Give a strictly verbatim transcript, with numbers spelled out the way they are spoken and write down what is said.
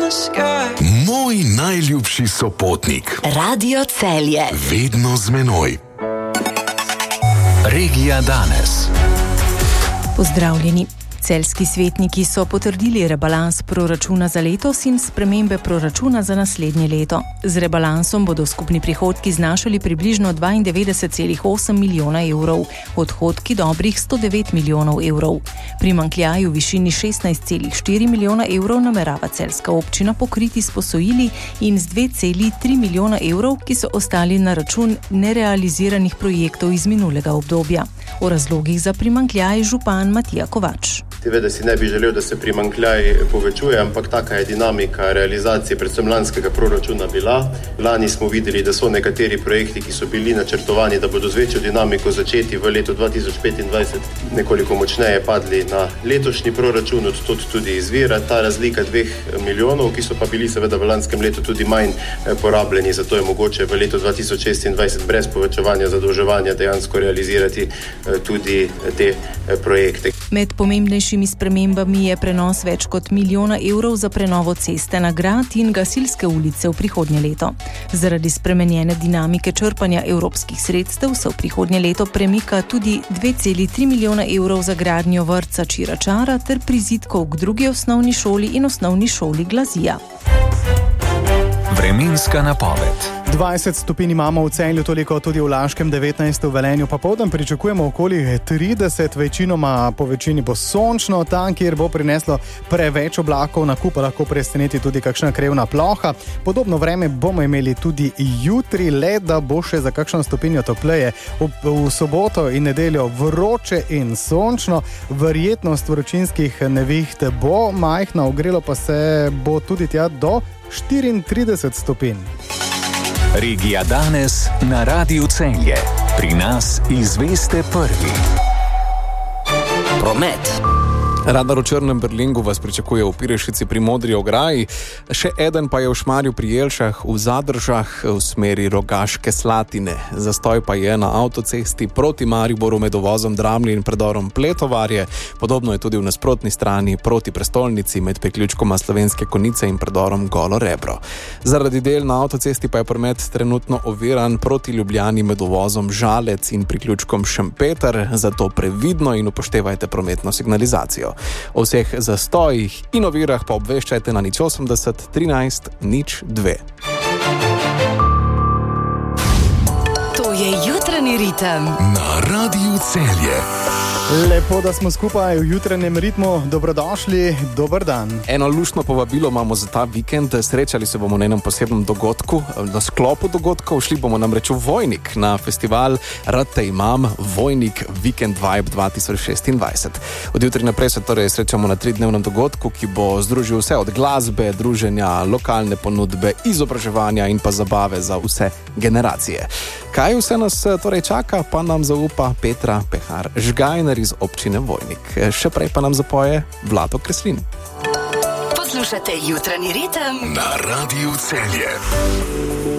Moj najljubši sopotnik. Radio Celje. Vedno z menoj. Regija danes. Pozdravljeni. Celjski svetniki so potrdili rebalans proračuna za letos in spremembe proračuna za naslednje leto. Z rebalansom bodo skupni prihodki znašali približno dvaindevetdeset celih osem milijona evrov, odhodki dobrih sto devet milijonov evrov. Primanjkljaj v višini šestnajst celih štiri milijona evrov namerava celjska občina pokriti s posojili in z dve celih tri milijona evrov, ki so ostali na račun nerealiziranih projektov iz minulega obdobja. O razlogih za primanjkljaj župan Matija Kovač. Seveda si ne bi želel, da se primanjkljaj povečuje, ampak taka je dinamika realizacije predvsem lanskega proračuna bila. Lani smo videli, da so nekateri projekti, ki so bili načrtovani, da bodo z večjo dinamiko začeti v letu dva tisoč petindvajset, nekoliko močneje padli na letošnji proračun, od tod tudi izvira ta razlika dveh milijonov, ki so pa bili seveda v lanskem letu tudi manj porabljeni, zato je mogoče v letu dva tisoč šestindvajset brez povečevanja zadolževanja dejansko realizirati tudi te projekte. Med pomembnejšimi spremembami je prenos več kot milijona evrov za prenovo ceste na Grad in Gasilske ulice v prihodnje leto. Zaradi spremenjene dinamike črpanja evropskih sredstev se v prihodnje leto premika tudi dve celih tri milijona evrov za gradnjo vrtca Čiračara ter prizidkov k drugi osnovni šoli in osnovni šoli Glazija. Vremenska napoved. dvajset stopinj imamo v Celju, toliko tudi v Laškem, devetnajst v Velenju. Popoldan pričakujemo okoli trideset, večinoma po večini bo sončno, tam, kjer bo prineslo preveč oblakov, na kup lahko preseneti tudi kakšna krevna ploha. Podobno vreme bomo imeli tudi jutri, le da bo še za kakšno stopinjo topleje. V, v soboto in nedeljo vroče in sončno, verjetnost vročinskih neviht bo majhna, ogrelo pa se bo tudi tja do štiriintrideset stopinj. Regija danes na Radiu Celje. Pri nas izveste prvi. Promet. Radar v Črnem Berlingu vas pričakuje v Pirešici pri Modri ograji, še eden pa je v Šmarju pri Jelšah v Zadržah v smeri Rogaške Slatine. Zastoj pa je na avtocesti proti Mariboru med uvozom Dramlje in predorom Pletovarje, podobno je tudi v nasprotni strani proti prestolnici med priključkoma Slovenske Konjice in predorom Golo Rebro. Zaradi del na avtocesti pa je promet trenutno oviran proti Ljubljani med uvozom Žalec in priključkom Šempeter, zato previdno in upoštevajte prometno signalizacijo. O vseh zastojih in ovirah pa obveščajte na nič osemdeset trinajst nič dve. To je jutranji ritem na Radiu Celje. Lepo, da smo skupaj v jutranjem ritmu. Dobrodošli, dober dan. Eno luštno povabilo imamo za ta vikend. Srečali se bomo na enem posebnem dogodku. Na sklopu dogodkov šli bomo namreč v Vojnik na festival Rad te imam, Vojnik Weekend Vibe dva tisoč šestindvajset. Od jutri naprej se torej srečamo na tridnevnem dogodku, ki bo združil vse od glasbe, druženja, lokalne ponudbe, izobraževanja in pa zabave za vse generacije. Kaj vse nas torej čaka, pa nam zaupa Petra Pehar Žgajner iz občine Vojnik. Še prej pa nam zapoje Vlado Kreslin. Poslušate jutranji ritem na Radiu Celje.